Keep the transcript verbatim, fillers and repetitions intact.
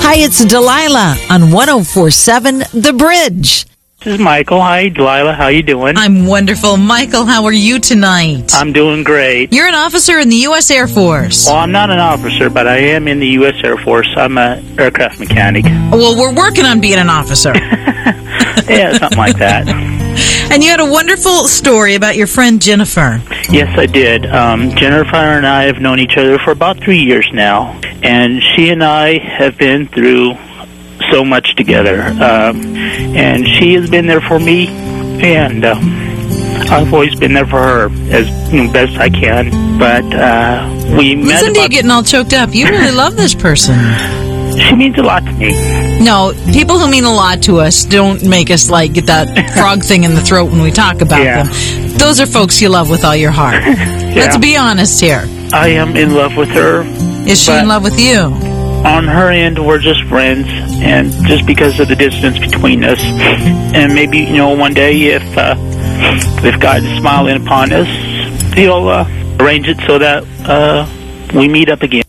Hi, it's Delilah on one oh four point seven The Bridge. This is Michael. Hi, Delilah. How you doing? I'm wonderful. Michael, how are you tonight? I'm doing great. You're an officer in the U S Air Force. Well, I'm not an officer, but I am in the U S Air Force. I'm an aircraft mechanic. Well, we're working on being an officer. Yeah, something like that. And you had a wonderful story about your friend Jennifer. Yes, I did. Um, Jennifer and I have known each other for about three years now, and she and I have been through so much together. Um, and she has been there for me, and um, I've always been there for her as you know, best I can. But uh, we met. Listen to you getting all choked up. You really love this person. She means a lot to me. No, people who mean a lot to us don't make us like get that frog thing in the throat when we talk about Yeah. them. Those are folks you love with all your heart. Yeah. Let's be honest here. I am in love with her. Is she but in love with you? On her end, we're just friends, and just because of the distance between us. And maybe, you know, one day if uh, if God is smiling upon us, he'll uh, arrange it so that uh, we meet up again.